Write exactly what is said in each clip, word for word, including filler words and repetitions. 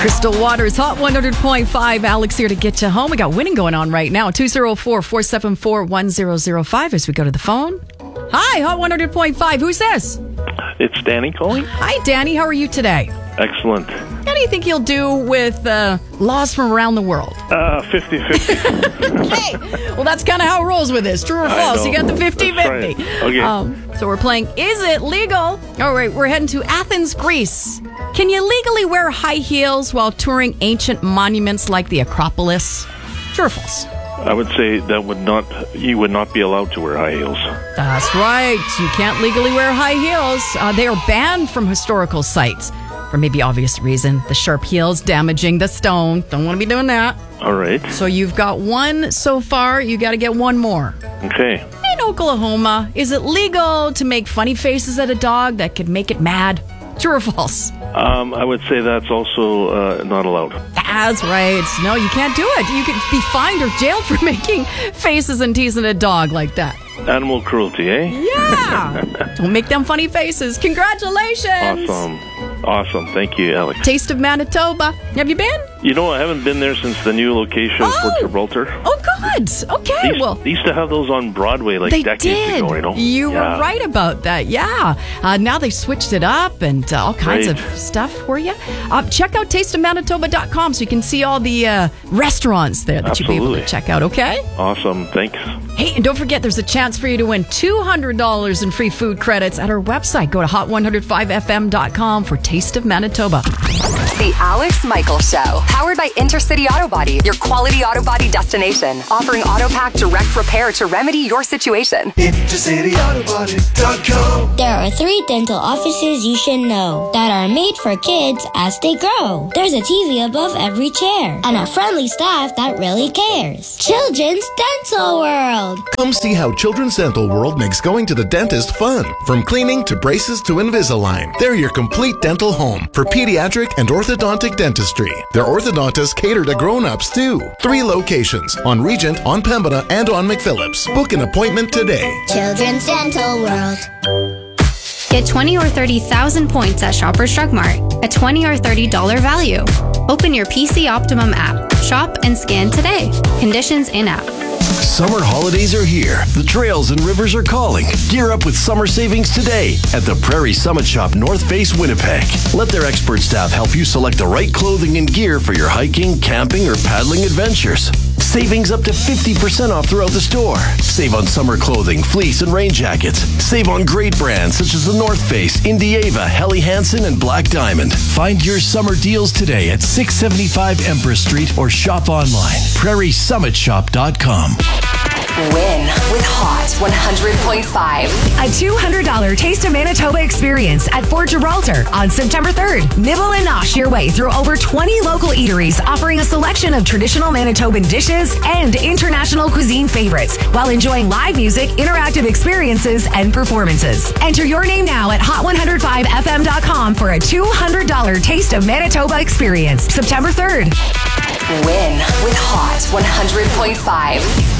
Crystal Waters, Hot one hundred point five. Alex here to get you home. We got winning going on right now. two oh four, four seven four, one zero zero five as we go to the phone. Hi, Hot one hundred point five. Who's this? It's Danny calling. Hi, Danny. How are you today? Excellent. How do you think you'll do with uh, laws from around the world? Uh, fifty-fifty. Okay. Well, that's kind of how it rolls with this. True or false? You got the fifty-fifty. Okay. Um, so we're playing Is It Legal? All right, we're heading to Athens, Greece. Can you legally wear high heels while touring ancient monuments like the Acropolis? True or false? I would say that would not. You would not be allowed to wear high heels. That's right. You can't legally wear high heels. Uh, they are banned from historical sites. For maybe obvious reason, the sharp heels damaging the stone. Don't want to be doing that. All right. So you've got one so far. You got to get one more. Okay. In Oklahoma, is it legal to make funny faces at a dog that could make it mad? True or false? Um, I would say that's also uh, not allowed. That's right. No, you can't do it. You could be fined or jailed for making faces and teasing a dog like that. Animal cruelty, eh? Yeah. Don't make them funny faces. Congratulations. Awesome. Awesome. Thank you, Alex. Taste of Manitoba. Have you been? You know, I haven't been there since the new location Oh. for Gibraltar. Oh, good. Okay, They used, well. they used to have those on Broadway like They decades did. ago, you know? You Yeah. were right about that. Yeah. Uh, now they've switched it up and uh, all kinds Right. of stuff for you. Uh, check out taste of manitoba dot com so you can see all the uh, restaurants there that you'll be able to Absolutely. check out, okay? Awesome. Thanks. Hey, and don't forget there's a chance for you to win two hundred dollars in free food credits at our website. Go to hot one oh five f m dot com for Taste of Manitoba. The Alex Michael Show, powered by Intercity Auto Body, your quality auto body destination, offering AutoPack direct repair to remedy your situation. Intercity Auto Body dot com. There are three dental offices you should know that are made for kids as they grow. There's a T V above every chair and a friendly staff that really cares. Children's Dental World. Come see how Children's Dental World makes going to the dentist fun. From cleaning to braces to Invisalign, they're your complete dental home for pediatric and orthodontic dentistry. Their orthodontists cater to grown-ups too. Three locations, on Regent, on Pembina, and on McPhillips. Book an appointment today. Children's Dental World. Get twenty or thirty thousand points at Shoppers Drug Mart, a twenty or thirty dollars value. Open your P C Optimum app, shop and scan today. Conditions in-app. Summer holidays are here. The trails and rivers are calling. Gear up with summer savings today at the Prairie Summit Shop North Face, Winnipeg. Let their expert staff help you select the right clothing and gear for your hiking, camping, or paddling adventures. Savings up to fifty percent off throughout the store. Save on summer clothing, fleece, and rain jackets. Save on great brands such as the North Face, Indieva, Helly Hansen, and Black Diamond. Find your summer deals today at six seventy-five Empress Street or shop online. prairie summit shop dot com. Win with Hot one hundred point five. A two hundred dollars Taste of Manitoba experience at Fort Gibraltar on September third. Nibble and nosh your way through over twenty local eateries offering a selection of traditional Manitoban dishes and international cuisine favorites while enjoying live music, interactive experiences, and performances. Enter your name now at hot one oh five f m dot com for a two hundred dollars Taste of Manitoba experience September third. Win with Hot one hundred point five.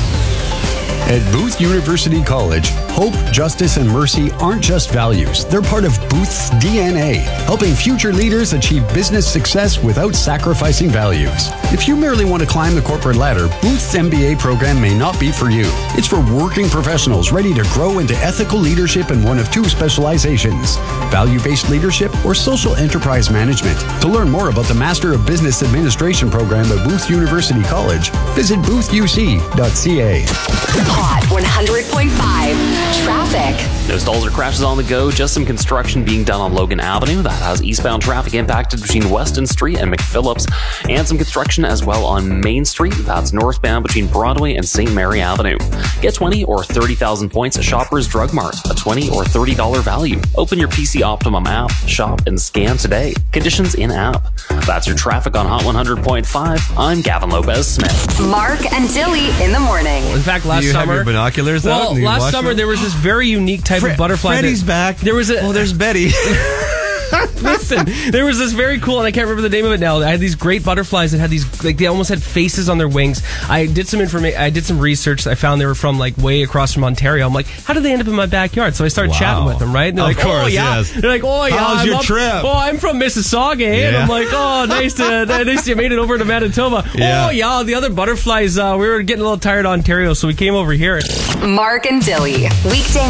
At Booth University College, hope, justice, and mercy aren't just values. They're part of Booth's D N A, helping future leaders achieve business success without sacrificing values. If you merely want to climb the corporate ladder, Booth's M B A program may not be for you. It's for working professionals ready to grow into ethical leadership in one of two specializations, value-based leadership or social enterprise management. To learn more about the Master of Business Administration program at Booth University College, visit booth u c dot c a. Hot one hundred point five. Traffic. No stalls or crashes on the go, just some construction being done on Logan Avenue. That has eastbound traffic impacted between Weston Street and McPhillips, and some construction as well on Main Street. That's northbound between Broadway and Saint Mary Avenue. Get twenty or thirty thousand points at Shoppers Drug Mart, a twenty or thirty dollars value. Open your P C Optimum app, shop, and scan today. Conditions in-app. That's your traffic on Hot one hundred point five. I'm Gavin Lopez-Smith. Mark and Dilly in the morning. In fact, last Do you summer, have your binoculars out? well, last summer them? there was this very unique type Fre- of butterfly. Freddie's that, back. There was a. Oh, there's Betty. Listen, there was this very cool, and I can't remember the name of it now. I had these great butterflies that had these, like, they almost had faces on their wings. I did some information. I did some research. I found they were from like way across from Ontario. I'm like, how did they end up in my backyard? So I started Wow. chatting with them, right? And they're Of like, course, oh yeah. yes. They're like, oh yeah. How's I'm your up- trip? Oh, I'm from Mississauga, eh? And Yeah. I'm like, oh, nice to, nice to you made it over to Manitoba. Yeah. Oh yeah, the other butterflies. Uh, we were getting a little tired of Ontario, so we came over here. Mark and Billy, weekday